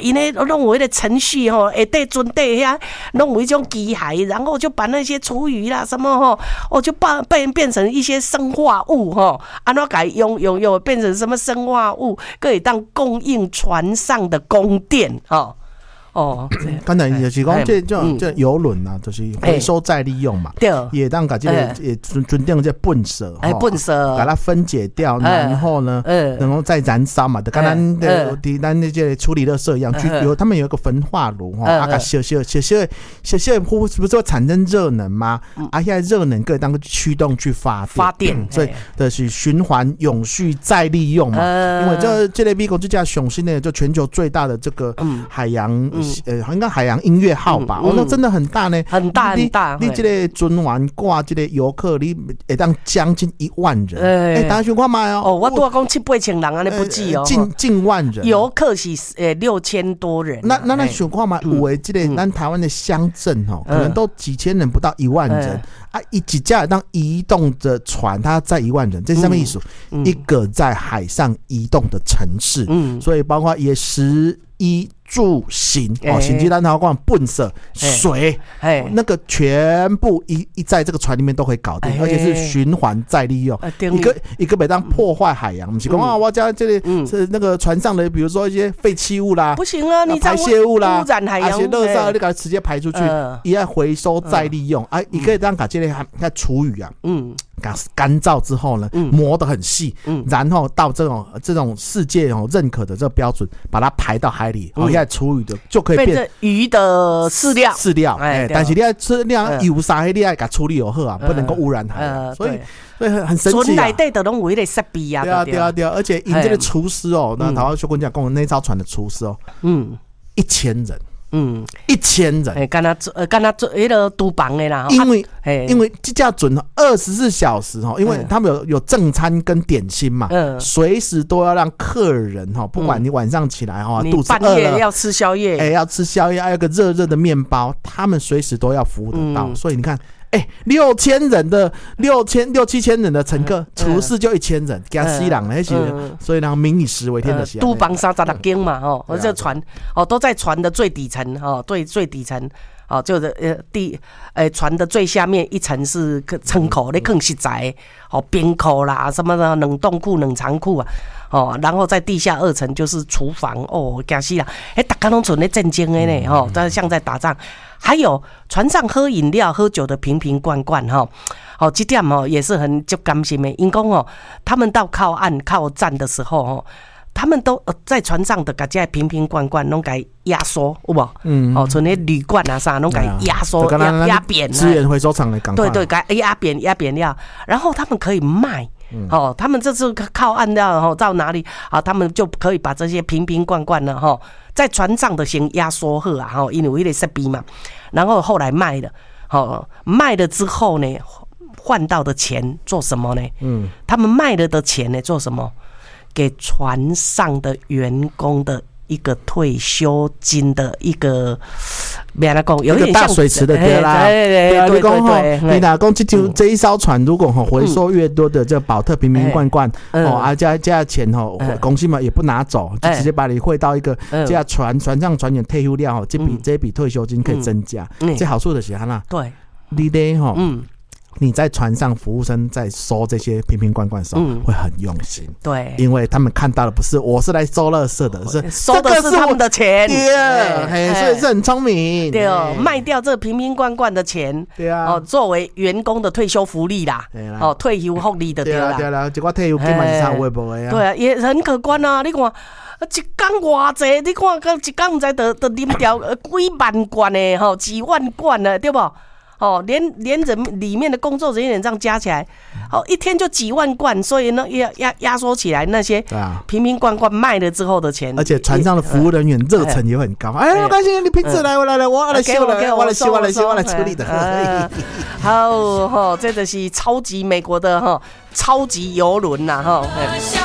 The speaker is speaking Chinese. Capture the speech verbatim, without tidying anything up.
因为弄有一个程序吼，下底船底遐弄有一种机械，然后就把那些厨余啦什么吼，哦就把变变成一些生化物吼，安怎改用用用变成什么生化物，可以当供应船上的供电吼。哦， 刚才就是讲这这这游轮啊，就是回收再利用嘛，对，也当把这个也尊尊定这笨蛇， 哎，笨蛇， 把它分解掉，然后呢，然后再燃烧嘛，就跟咱的咱那些处理垃圾一样，去有他们有一个焚化炉哈，啊个小小小小小小不是不是会产生热能吗？啊，现在热能可以当驱动去发发电， 所以这是循环永续再利用嘛，因为这这类美国这家雄心呢，就全球最大的这个海洋。呃，应该海洋音乐号吧？嗯嗯、哦，那真的很大呢， 很大很大。 你这个船湾挂这个游客，你会当将近一万人。哎、欸，大家想看卖哦。 哦，我多讲七八千人安尼不止哦， 近近万人。 游客是呃六千多人、啊。 那那那想看卖，有的这个咱台湾的乡镇哦，可能都几千人，不到一万人。嗯、啊，一几架当移动的船，它载一万人，这是什么意思？嗯、一个在海上移动的城市。嗯，所以包括也食衣住行哦，行机单套光笨色水，那个全部一一在这个船里面都可以搞定，而且是循环再利用，一个一个每当破坏海洋，不是讲啊，我家这里是那个船上的，比如说一些废弃物啦， 不行啊，你排泄物啦， 污染海洋， 而且垃圾你给它直接排出去，也要回收再利用啊，一个当把这类它厨余啊，嗯。干燥之后呢，嗯、磨得很细，嗯、然后到这种这种世界哦认可的这个标准，把它排到海里，哦、嗯，现在厨余的就可以变成鱼的饲料， 饲料，哎、欸，但是你要吃量油啥，你要给它处理有好啊，不能够污染海洋，呃、所以。所以很很神奇啊！ 船内底都拢有迄个设备啊， 对啊对啊对啊，而且因这个厨师哦，那台湾就跟讲讲那艘船的厨师哦，嗯，一千人。嗯，一千人， 哎，干他做，呃，干他做那个厨房的啦。 因为，啊、因为这架船二十四小时哈，因为他们有有正餐跟点心嘛，嗯，随时都要让客人哈，不管你晚上起来哈，肚子饿了， 半夜要吃宵夜， 哎、欸，要吃宵夜，还有个热热的面包，他们随时都要服务得到，嗯、所以你看。哎、欸，六千人的六千六七千人的乘客，厨师、嗯、就一千人，给他吸人那些，嗯、所以呢，民以食为天的。 都帮三十六间嘛，哦，而这船哦都在船的最底层，哦，最最底层，哦，就是呃地，呃船的最下面一层是仓库，你更实在，哦冰库啦，什么的冷冻库、冷藏库啊。哦，然后在地下二层就是厨房哦，惊死啦！哎，大家拢存在震惊的呢，哦，但像在打仗。还有船上喝饮料、喝酒的瓶瓶罐罐，哈，哦，这点哦也是很就甘心的。因公哦，他们到靠岸、靠站的时候哦，他们都、呃、在船上的把这瓶瓶罐罐拢给压缩，有无？嗯，哦，存那铝罐啊啥，拢给压缩、压压扁。 资源回收厂的港。 对对，给压扁、压扁掉，然后他们可以卖。嗯、哦，他们这次靠岸的哦，到哪里啊？他们就可以把这些瓶瓶罐罐呢，哈、哦，在船上的先压缩好啊，哈，因为有一个设备嘛，然后后来卖了，哦，卖了之后呢，换到的钱做什么呢？嗯，他们卖了的钱呢，做什么？给船上的员工的一个退休金的一个，别来讲，有一个大水池的对啦，对啊，你讲吼，你哪讲这条这一艘船，如果吼回收越多的这保特瓶瓶罐罐，哦，啊加加钱吼，公司嘛也不拿走，就直接把你汇到一个这样船船上船员退休料，这笔这笔退休金可以增加，这好处的是啥啦？对，你得吼，嗯。你在船上服务生在收这些瓶瓶罐罐的时候，嗯、会很用心，对，因为他们看到的不是我是来收垃圾的，是收的是他们的钱， 对，嘿，所以是很聪明， 对哦，卖掉这瓶瓶罐罐的钱，对啊，哦，作为员工的退休福利啦，哦，退休福利的对啦， 对啦，结果退休金嘛是差微薄的呀， 对啊，也很可观啊，你看。一天偌济，你看，一天唔知得得啉掉几万罐的吼，几万罐的，对不？哦，连连人里面的工作人员这样加起来，哦，一天就几万罐，所以呢，压压压缩起来那些瓶瓶罐罐卖了之后的钱， 而且船上的服务人员热忱也很高。哎，没关系，你瓶子来，我来来，我来修了，我来修，我来修，我来处理的。 好，哈，这个是超级美国的哈超级游轮呐，哈。